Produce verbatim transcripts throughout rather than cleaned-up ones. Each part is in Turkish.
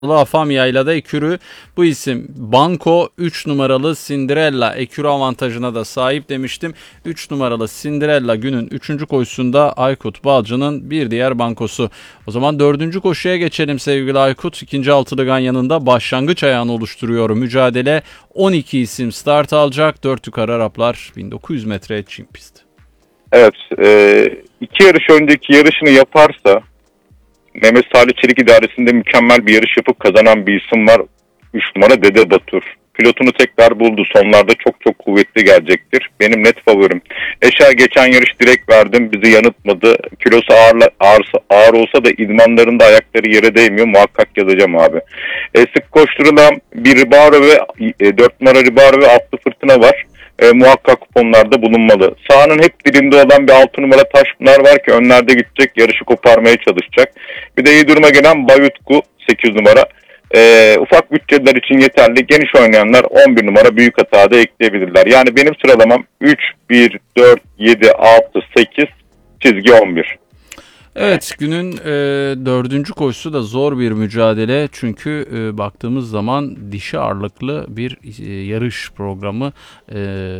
Afam Yayla'da ekürü. Bu isim Banko, üç numaralı Cinderella ekürü avantajına da sahip demiştim. üç numaralı Cinderella günün üçüncü koşusunda Aykut Balcı'nın bir diğer bankosu. O zaman dördüncü koşuya geçelim sevgili Aykut. İkinci altılı ganyanında başlangıç ayağını oluşturuyor mücadele. on iki isim start alacak. dört yukarı Araplar bin dokuz yüz metre çim pist. Evet, e, iki yarış önceki yarışını yaparsa Mehmet Salih Çelik idaresinde mükemmel bir yarış yapıp kazanan bir isim var. üç numara Dede Batur. Pilotunu tekrar buldu. Sonlarda çok çok kuvvetli gelecektir. Benim net favorim. Eşer geçen yarış direkt verdim. Bizi yanıltmadı. Kilosu ağır, ağır, ağır olsa da idmanlarında ayakları yere değmiyor. Muhakkak yazacağım abi. E, sık koşturulan bir Ribaro ve e, dört numara Ribaro ve Atlı Fırtına var. E, muhakkak kuponlarda bulunmalı. Sahanın hep dilinde olan bir altı numara Taşpınar var ki önlerde gidecek, yarışı koparmaya çalışacak. Bir de iyi duruma gelen Bayutku sekiz numara. E, ufak bütçeler için yeterli. Geniş oynayanlar on bir numara büyük hata da ekleyebilirler. Yani benim sıralamam üç, bir, dört, yedi, altı, sekiz, çizgi on bir. Evet, günün e, dördüncü koşusu da zor bir mücadele çünkü e, baktığımız zaman dişi ağırlıklı bir e, yarış programı e,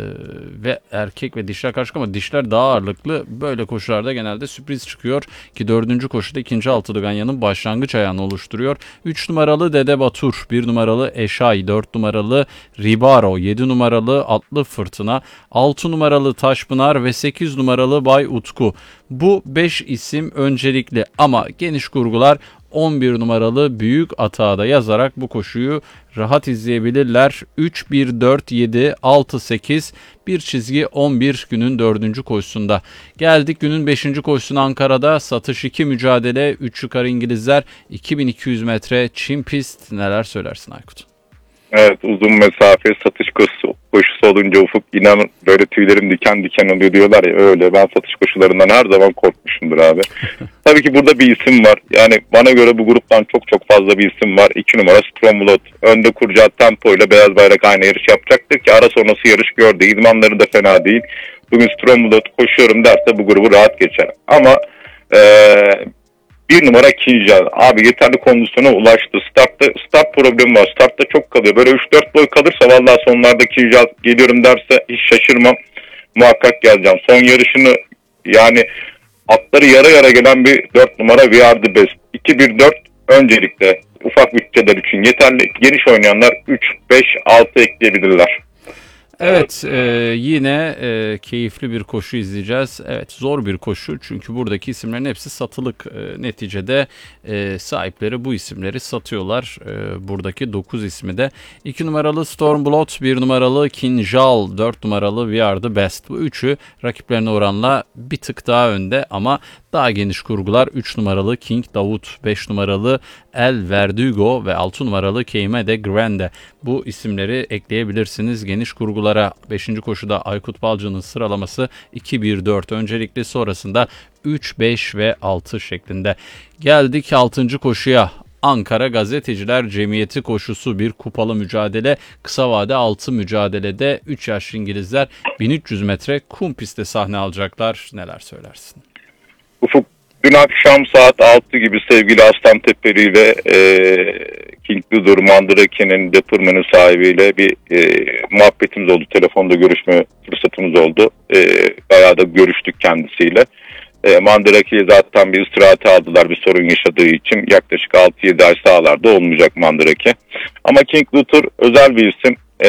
ve erkek ve dişler karşı ama dişler daha ağırlıklı. Böyle koşularda genelde sürpriz çıkıyor ki dördüncü koşuda ikinci altılı ganyanın başlangıç ayağını oluşturuyor. üç numaralı Dede Batur, bir numaralı Eşay, dört numaralı Ribaro, yedi numaralı Atlı Fırtına, altı numaralı Taşpınar ve sekiz numaralı Bay Utku. Bu beş isim öncelikli ama geniş kurgular on bir numaralı Büyük Atağı'da yazarak bu koşuyu rahat izleyebilirler. üç, bir, dört, yedi, altı, sekiz, bir çizgi on bir günün dördüncü koşusunda. Geldik günün beşinci koşusuna Ankara'da satış iki mücadele, üç yukarı İngilizler, iki bin iki yüz metre çim pist. Neler söylersin Aykut? Evet, uzun mesafe satış koşusu, koşusu olunca Ufuk inan böyle tüylerim diken diken oluyor diyorlar ya, öyle. Ben satış koşularından her zaman korkmuşumdur abi. Tabii ki burada bir isim var. Yani bana göre bu gruptan çok çok fazla bir isim var. iki numara Stromblot. Önde kuracağı tempo ile Beyaz Bayrak aynı yarış yapacaktır ki ara sonrası yarış gördü. İdmanları da fena değil. Bugün Stromblot koşuyorum derse bu grubu rahat geçer. Ama eee bir numara Kinjal. Abi yeterli kondisyona ulaştı. Startta start problemi var. Startta çok kalıyor. Böyle üç dört boy kalırsa vallahi sonlarda Kinjal geliyorum derse hiç şaşırmam. Muhakkak geleceğim. Son yarışını yani atları yara yara gelen bir dört numara We Are The Best. iki bir dört öncelikle ufak bütçeler için yeterli. Geniş oynayanlar üç, beş, altı ekleyebilirler. Evet, e, yine e, keyifli bir koşu izleyeceğiz. Evet, zor bir koşu çünkü buradaki isimlerin hepsi satılık. E, neticede e, sahipleri bu isimleri satıyorlar. E, buradaki dokuz ismi de iki numaralı Stormblood, bir numaralı Kinjal, dört numaralı We Are The Best. Bu üçü rakiplerine oranla bir tık daha önde ama daha geniş kurgular üç numaralı King Davut, beş numaralı El Verdugo ve altı numaralı Keime de Grande. Bu isimleri ekleyebilirsiniz geniş kurgulara. beşinci koşuda Aykut Balcı'nın sıralaması iki bir dört öncelikli, sonrasında üç, beş ve altı şeklinde. Geldik altıncı koşuya. Ankara Gazeteciler Cemiyeti koşusu, bir kupalı mücadele. Kısa vade altı mücadelede üç yaşlı İngilizler bin üç yüz metre kum pistte sahne alacaklar. Neler söylersin? Ufuk, dün akşam saat altı gibi sevgili Aslan Tepeli ile e, King Ludur Mandrake'nin departmanı sahibiyle bir e, muhabbetimiz oldu. Telefonda görüşme fırsatımız oldu. E, bayağı da görüştük kendisiyle. E, Mandrake'yi zaten bir istirahate aldılar bir sorun yaşadığı için. Yaklaşık altı yedi ay sahalarda olmayacak Mandrake. Ama King Ludur özel bir isim. E,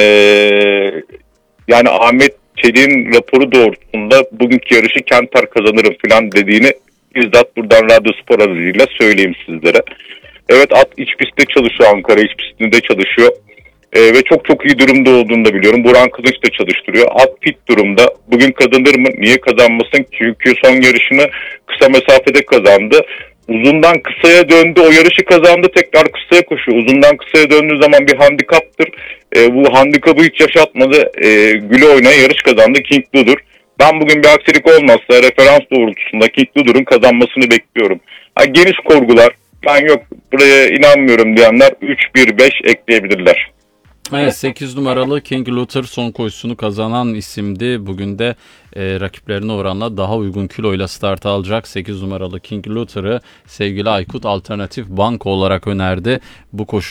yani Ahmet Çelik'in raporu doğrultusunda bugünkü yarışı Kentar kazanırım falan dediğini bizzat buradan Radyo Spor aracılığıyla söyleyeyim sizlere. Evet, at iç pistte çalışıyor, Ankara iç pistinde çalışıyor. Ee, ve çok çok iyi durumda olduğunu da biliyorum. Burhan Kılıç da çalıştırıyor. At fit durumda. Bugün kazanır mı? Niye kazanmasın? Çünkü son yarışını kısa mesafede kazandı. Uzundan kısaya döndü. O yarışı kazandı. Tekrar kısaya koşuyor. Uzundan kısaya döndüğü zaman bir handikaptır. Ee, bu handikapı hiç yaşatmadı. Ee, güle oynaya yarış kazandı. King Ludur. Ben bugün bir aksilik olmazsa referans doğrultusunda King Ludur'un kazanmasını bekliyorum. Ha, geniş korgular, ben yok buraya inanmıyorum diyenler üç bir beş ekleyebilirler. Evet, sekiz numaralı King Luther son koşusunu kazanan isimdi. Bugün de e, rakiplerine oranla daha uygun kiloyla start alacak sekiz numaralı King Luther'ı sevgili Aykut alternatif banko olarak önerdi. Bu koşu